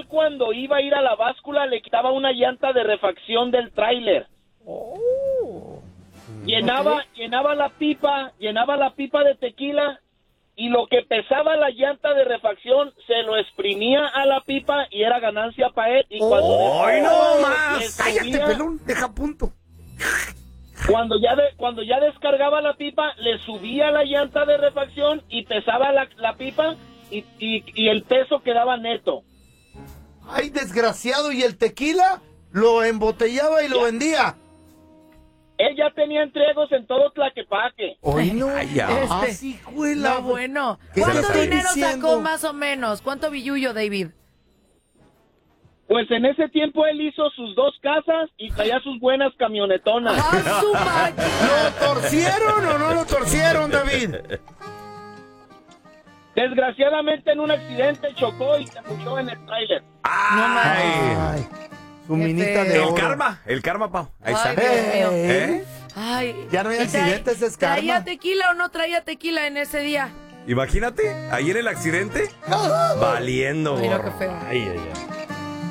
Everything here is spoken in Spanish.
él cuando iba a ir a la báscula le quitaba una llanta de refacción del tráiler. Llenaba la pipa de tequila y lo que pesaba la llanta de refacción se lo exprimía a la pipa y era ganancia para él. Y cuando ¡Ay, no más! ¡Cállate, pelón! Deja punto. Cuando ya descargaba la pipa, le subía la llanta de refacción y pesaba la pipa y el peso quedaba neto. ¡Ay, desgraciado! ¿Y el tequila? Lo embotellaba y lo vendía. Él ya tenía entregos en todo Tlaquepaque. ¡Ay, no! Este, no, bueno. ¿Cuánto dinero sacó más o menos? ¿Cuánto billullo, David? Pues en ese tiempo él hizo sus 2 casas y traía sus buenas camionetonas. ¡Ah, su máquina! ¿Lo torcieron o no lo torcieron, David? Desgraciadamente en un accidente chocó y se murió en el tráiler. ¡Ay! Su minita de oro. El karma, Pau. Ahí está. Ay, Dios mío. ¿Eh? Ay. Ya no hay ¿Y accidentes, es karma. ¿Traía tequila o no traía tequila en ese día? Imagínate, ahí en el accidente, valiendo. Ay, no, qué feo. Ay, ay, ay.